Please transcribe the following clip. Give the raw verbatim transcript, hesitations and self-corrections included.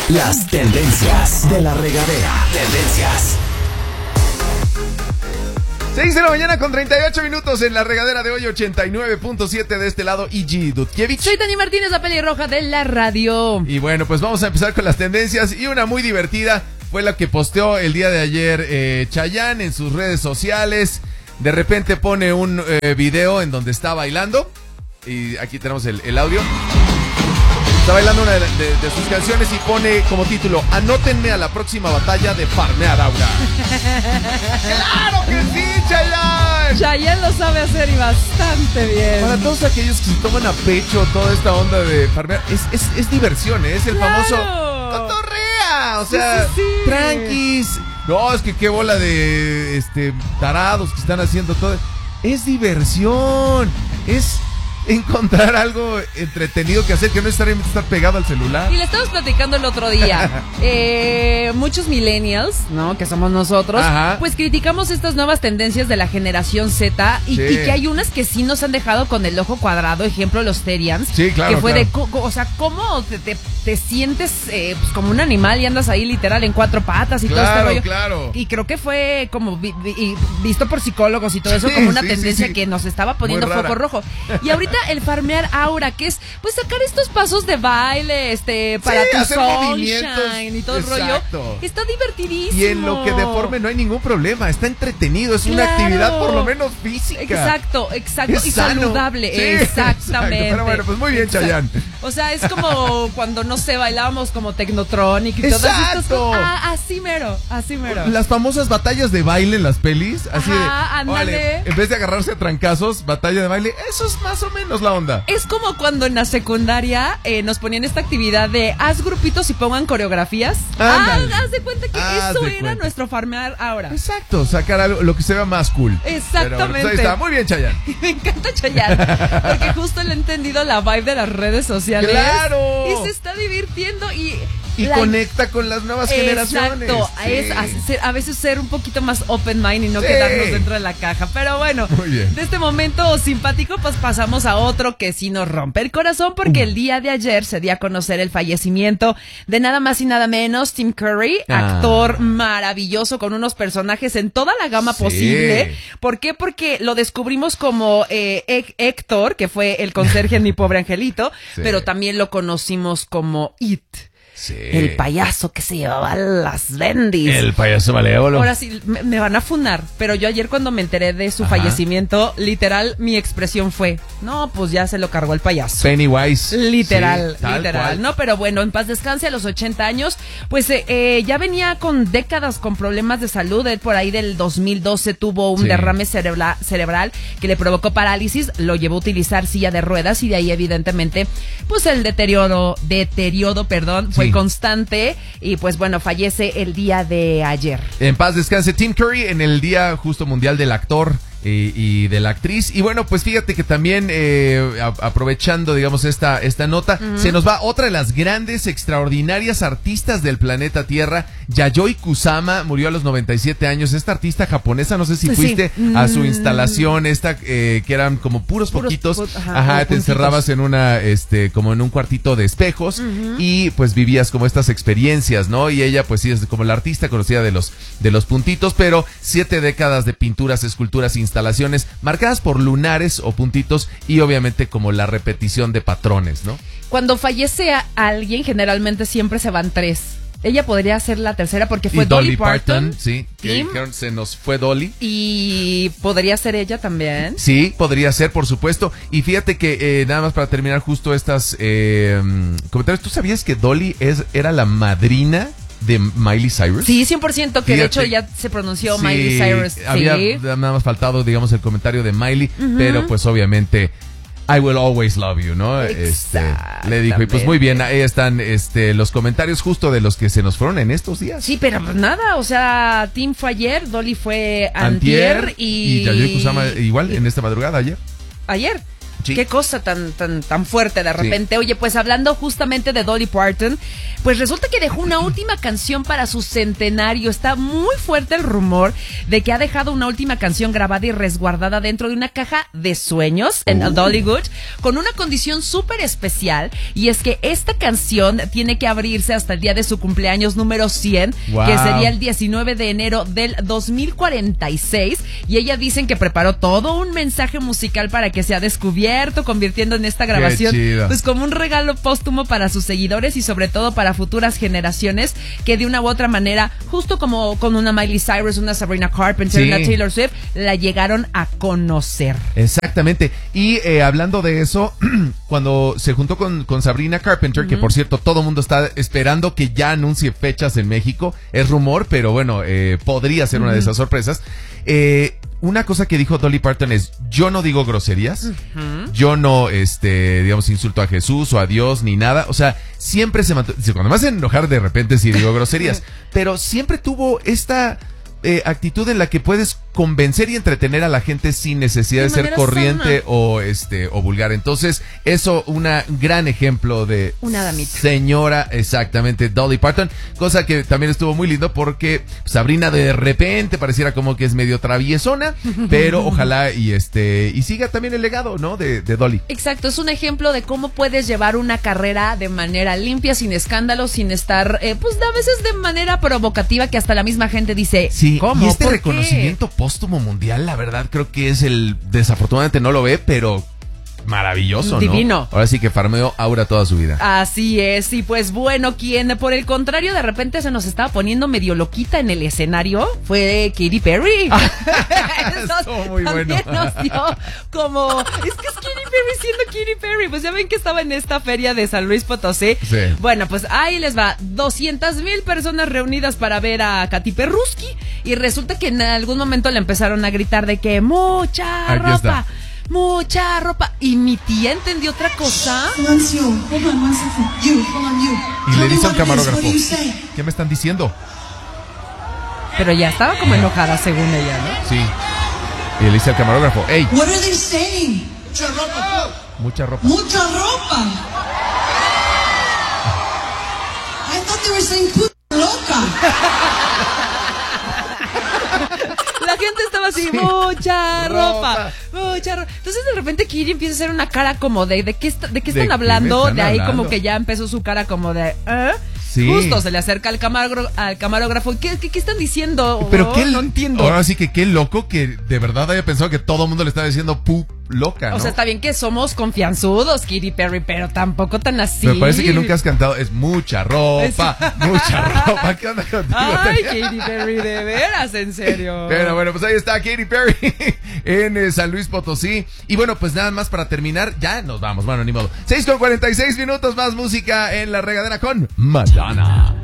Las tendencias de la regadera. Tendencias. seis de la mañana con treinta y ocho minutos en la regadera de hoy, ochenta y nueve punto siete de este lado, I G Dudkiewicz. Soy Dani Martínez, la pelirroja de la radio. Y bueno, pues vamos a empezar con las tendencias y una muy divertida fue la que posteó el día de ayer eh, Chayanne en sus redes sociales. De repente pone un eh, video en donde está bailando y aquí tenemos el, el audio. Está bailando una de, de, de sus canciones y pone como título: anótenme a la próxima batalla de Farmear Aura. ¡Claro que sí, Chayanne! Chayanne lo sabe hacer y bastante bien. Para todos aquellos que se toman a pecho toda esta onda de farmear, es, es, es diversión, ¿eh? Es el ¡Claro! famoso cotorrea, o sea, sí, sí, sí. tranquis. No, es que qué bola de este tarados que están haciendo todo. Es diversión, es encontrar algo entretenido que hacer, que no necesariamente estar pegado al celular. Y le estábamos platicando el otro día. eh, muchos millennials, ¿no? Que somos nosotros. Ajá. Pues criticamos estas nuevas tendencias de la generación Z y, Sí. y que hay unas que sí nos han dejado con el ojo cuadrado. Ejemplo, los Terians. Sí, claro, Que fue claro. de, co- co- o sea, cómo te, te, te sientes eh, pues, como un animal y andas ahí literal en cuatro patas y Claro, todo este rollo. claro. Y creo que fue como vi- vi- visto por psicólogos y todo eso Sí, como una sí, tendencia sí, sí. que nos estaba poniendo Muy rara. foco rojo. Y ahorita el farmear aura, que es pues sacar estos pasos de baile, este, para Sí, tu hacer movimientos. sunshine y todo el Exacto. rollo. Está divertidísimo. Y en lo que deforme no hay ningún problema, está entretenido, es una Claro. actividad por lo menos física. Exacto, exacto. Es y sano. saludable, Sí, exactamente. exacto. Pero bueno, pues muy bien, Exacto. Chayanne. O sea, es como cuando, no sé, bailábamos como Technotronic y todas estas Exacto. cosas. Ah, así mero, así mero. Las famosas batallas de baile en las pelis, así Ajá, de, ándale. órale, en vez de agarrarse a trancazos, batalla de baile, eso es más o menos la onda. Es como cuando en la secundaria eh, nos ponían esta actividad de haz grupitos y pongan coreografías. Ándale. Ah, haz de cuenta que Haz eso de era cuenta. nuestro farmear ahora. Exacto, sacar algo, lo que se vea más cool. Exactamente. Pero, pues, ahí está, muy bien, Chayanne. Me encanta Chayanne, porque justo le he entendido la vibe de las redes sociales. ¡Claro! Y se está divirtiendo y... Y la- conecta con las nuevas generaciones. Exacto, Sí. es hacer- a veces ser un poquito más open mind y no Sí. quedarnos dentro de la caja. Pero bueno, Muy bien. de este momento simpático, pues pasamos a otro que sí nos rompe el corazón, porque Uh. el día de ayer se dio a conocer el fallecimiento de nada más y nada menos Tim Curry, Ah. actor maravilloso con unos personajes en toda la gama Sí. posible. ¿Por qué? Porque lo descubrimos como eh, Hec- Héctor, que fue el conserje en Mi Pobre Angelito, Sí. pero también lo conocimos como It. Sí. El payaso que se llevaba las bendis. El payaso malévolo. Ahora sí, me, me van a funar, pero yo ayer cuando me enteré de su Ajá. fallecimiento, literal, mi expresión fue, no, pues ya se lo cargó el payaso. Pennywise. Literal, Sí, tal literal, cual. no, pero bueno, en paz descanse a los ochenta años, pues eh, eh, ya venía con décadas con problemas de salud. Él por ahí del dos mil doce tuvo un Sí. derrame cerebra- cerebral que le provocó parálisis, lo llevó a utilizar silla de ruedas y de ahí evidentemente, pues el deterioro, deterioro, perdón, fue Sí. constante y pues bueno, fallece el día de ayer. En paz descanse Tim Curry en el Día Justo Mundial del Actor y, y de la actriz. Y bueno, pues fíjate que también eh, a- aprovechando, digamos, esta, esta nota, uh-huh. se nos va otra de las grandes, extraordinarias artistas del planeta Tierra. Yayoi Kusama murió a los noventa y siete años. Esta artista japonesa, no sé si Sí. fuiste Mm. a su instalación, esta eh, que eran como puros, Puros poquitos. pu- ajá, Ajá, como te puntitos. encerrabas en una, este, como en un cuartito de espejos uh-huh. y pues vivías como estas experiencias, ¿no? Y ella pues sí es como la artista conocida de los, de los puntitos, pero siete décadas de pinturas, esculturas, instalaciones marcadas por lunares o puntitos y obviamente como la repetición de patrones, ¿no? Cuando fallece a alguien, generalmente siempre se van tres. Ella podría ser la tercera porque fue y Dolly, Dolly Parton, Parton, sí, que Tim, dijeron, se nos fue Dolly. Y podría ser ella también. Sí, podría ser, por supuesto. Y fíjate que eh, nada más para terminar justo estas eh, comentarios, ¿tú sabías que Dolly es, era la madrina de Miley Cyrus? Sí, cien por ciento, que Fíjate, de hecho ya se pronunció sí, Miley Cyrus. Había sí. nada más faltado, digamos, el comentario de Miley, Uh-huh. pero pues obviamente I will always love you, ¿no? Este, le dijo, y pues muy bien, ahí están este, los comentarios justo de los que se nos fueron en estos días. Sí, pero pues nada, o sea, Tim fue ayer, Dolly fue antier, Antier y... y Yayoi Kusama igual, y, en esta madrugada, ayer. Ayer. Sí. Qué cosa tan, tan, tan fuerte de repente. Sí. Oye, pues hablando justamente de Dolly Parton, pues resulta que dejó una última canción para su centenario. Está muy fuerte el rumor de que ha dejado una última canción grabada y resguardada dentro de una caja de sueños en uh. Dollywood, con una condición súper especial, y es que esta canción tiene que abrirse hasta el día de su cumpleaños número cien, wow. que sería el diecinueve de enero del dos mil cuarenta y seis, y ella dicen que preparó todo un mensaje musical para que sea descubierto, convirtiendo en esta grabación pues como un regalo póstumo para sus seguidores y sobre todo para futuras generaciones que de una u otra manera, justo como con una Miley Cyrus, una Sabrina Carpenter, sí. una Taylor Swift, la llegaron a conocer. Exactamente. Y eh, hablando de eso, cuando se juntó con, con Sabrina Carpenter, uh-huh. que por cierto todo el mundo está esperando que ya anuncie fechas en México, es rumor, pero bueno, eh, podría ser uh-huh. una de esas sorpresas. Eh, una cosa que dijo Dolly Parton es: yo no digo groserías, uh-huh. yo no, este, digamos, insulto a Jesús o a Dios ni nada. O sea, siempre se mantuvo. Cuando me hacen enojar de repente sí digo groserías, pero siempre tuvo esta eh, actitud en la que puedes convencer y entretener a la gente sin necesidad de, de ser corriente sana. o este o vulgar. Entonces, eso, una gran ejemplo de una damita. Señora, exactamente, Dolly Parton, cosa que también estuvo muy lindo porque Sabrina de repente pareciera como que es medio traviesona, pero ojalá y este y siga también el legado, ¿no? de, de Dolly. Exacto, es un ejemplo de cómo puedes llevar una carrera de manera limpia, sin escándalos, sin estar eh, pues a veces de manera provocativa, que hasta la misma gente dice, sí, ¿cómo? Y este ¿Por reconocimiento qué? póstumo mundial, la verdad creo que es el, desafortunadamente no lo ve, pero maravilloso, ¿no? Divino. Ahora sí que farmeó aura toda su vida. Así es, y pues bueno, quien por el contrario de repente se nos estaba poniendo medio loquita en el escenario fue Katy Perry. Estuvo muy bueno. Nos dio como, es que es Katy Perry siendo Katy Perry, pues ya ven que estaba en esta feria de San Luis Potosí. Sí. Bueno, pues ahí les va, doscientas mil personas reunidas para ver a Katy Perruski, y resulta que en algún momento le empezaron a gritar de que mucha Aquí ropa. está. Mucha ropa. Y mi tía entendió otra cosa. Y le dice a un camarógrafo: ¿qué me están diciendo? Pero ya estaba como enojada según ella, ¿no? Sí. Y le dice al camarógrafo: ¡Ey! What are they saying? Mucha ropa. Mucha ropa. Mucha ropa. I thought they were saying puta loca. La gente estaba así, sí. mucha ropa, ropa, mucha ropa. Entonces de repente Kiri empieza a hacer una cara como de, ¿de qué, está, de qué están ¿De hablando? Están de ahí hablando? Como que ya empezó su cara como de, ¿eh? Sí. Justo se le acerca al, camaró, al camarógrafo. ¿Qué, qué, ¿Qué están diciendo? Pero oh, qué, no entiendo. Ahora sí que qué loco que de verdad haya pensado que todo el mundo le estaba diciendo pu loca, ¿no? O sea, está bien que somos confianzudos, Katy Perry, pero tampoco tan así. Me parece que nunca has cantado. Es mucha ropa, es... mucha ropa. ¿Qué onda contigo? Ay, Katy Perry, de veras, en serio. Pero bueno, pues ahí está Katy Perry en eh, San Luis Potosí. Y bueno, pues nada más para terminar, ya nos vamos. Bueno, ni modo. seis con cuarenta y seis minutos, más música en La Regadera con Madonna.